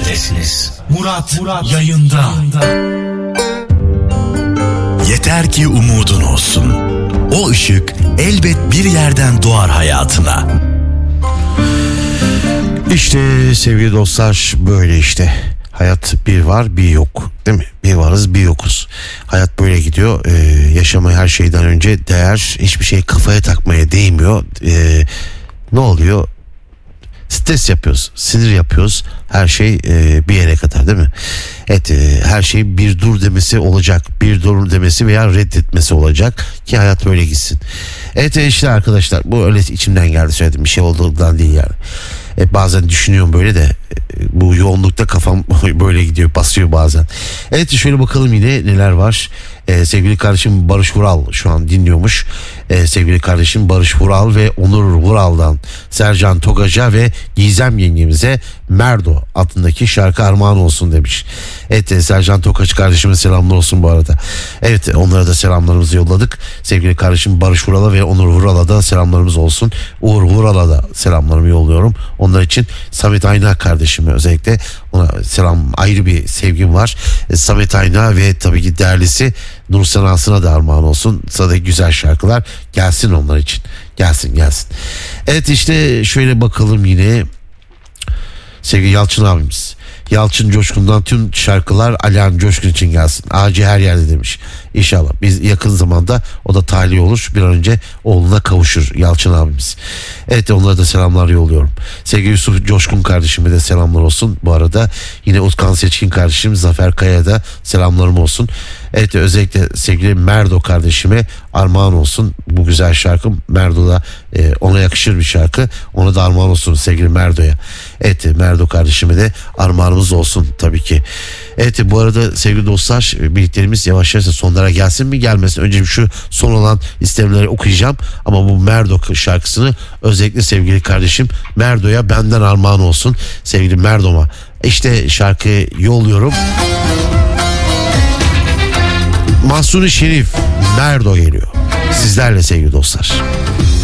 Neredesiniz? Murat yayında. Yeter ki umudun olsun. O ışık elbet bir yerden doğar hayatına. İşte sevgili dostlar, böyle işte. Hayat bir var bir yok, değil mi? Bir varız bir yokuz. Hayat böyle gidiyor. Yaşamaya her şeyden önce değer. Hiçbir şey kafaya takmaya değmiyor. Ne oluyor? Stres yapıyoruz, sinir yapıyoruz. Her şey bir yere kadar, değil mi? Evet, her şey bir dur demesi olacak. Bir dur demesi veya reddetmesi olacak ki hayat böyle gitsin. Evet işte arkadaşlar, bu öyle içimden geldi, söyledim. Bir şey olduğundan değil yani. Bazen düşünüyorum böyle de bu yoğunlukta kafam böyle gidiyor, basıyor bazen. Evet, şöyle bakalım yine neler var. Sevgili kardeşim Barış Vural şu an dinliyormuş. Sevgili kardeşim Barış Vural ve Onur Vural'dan Sercan Togaca ve Gizem yengemize Merdo adındaki şarkı armağan olsun demiş. Evet, Sercan Togaç kardeşime selamlar olsun bu arada. Evet, onlara da selamlarımızı yolladık. Sevgili kardeşim Barış Vural'a ve Onur Vural'a da selamlarımız olsun. Uğur Vural'a da selamlarımı yolluyorum. Onlar için Samet Ayna kardeşime özellikle ona selam, ayrı bir sevgim var. Samet Ayna ve tabii ki değerlisi Nur Sanası'na da armağan olsun. Sana da güzel şarkılar gelsin onlar için. Gelsin. Evet, işte şöyle bakalım yine. Sevgili Yalçın abimiz. Yalçın Coşkun'dan tüm şarkılar Alihan Coşkun için gelsin. Ağacı her yerde demiş. İnşallah biz yakın zamanda o da talih olur. Bir an önce oğluna kavuşur Yalçın abimiz. Evet, onlara da selamlar yolluyorum. Sevgili Yusuf Coşkun kardeşime de selamlar olsun. Bu arada yine Utkan Seçkin kardeşim Zafer Kaya'ya da selamlarım olsun. Evet, özellikle sevgili Merdo kardeşime armağan olsun bu güzel şarkı. Merdo da ona yakışır bir şarkı. Ona da armağan olsun sevgili Merdo'ya. Evet, Merdo kardeşime de armağanımız olsun tabii ki. Evet, bu arada sevgili dostlar, birliklerimiz yavaş yavaş sonlara gelsin mi gelmesin. Önce şu son olan istemleri okuyacağım. Ama bu Merdo şarkısını özellikle sevgili kardeşim Merdo'ya benden armağan olsun. Sevgili Merdo'ma işte şarkıyı yolluyorum. Mahsuni Şerif Merdo geliyor sizlerle sevgili dostlar.